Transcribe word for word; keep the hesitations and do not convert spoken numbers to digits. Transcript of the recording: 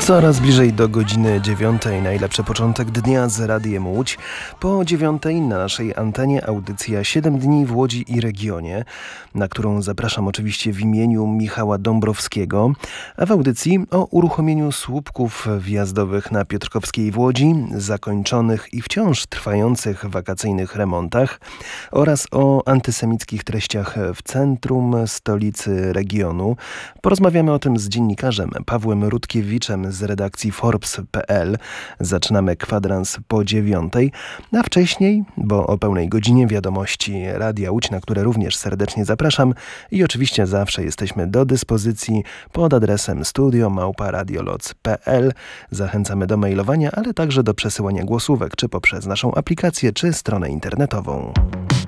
Coraz bliżej do godziny dziewiątej. Najlepszy początek dnia z Radiem Łódź. Po dziewiątej na naszej antenie audycja siedem dni w Łodzi i regionie, na którą zapraszam oczywiście w imieniu Michała Dąbrowskiego. A w audycji o uruchomieniu słupków wjazdowych na Piotrkowskiej w Łodzi, zakończonych i wciąż trwających wakacyjnych remontach oraz o antysemickich treściach w centrum stolicy regionu. Porozmawiamy o tym z dziennikarzem Pawłem Rutkiewiczem z redakcji Forbes kropka p l. Zaczynamy kwadrans po dziewiątej, a wcześniej, bo o pełnej godzinie, wiadomości Radia Łódź, na które również serdecznie zapraszam i oczywiście zawsze jesteśmy do dyspozycji pod adresem studio małpa radioloc kropka p l. Zachęcamy do mailowania, ale także do przesyłania głosówek, czy poprzez naszą aplikację, czy stronę internetową.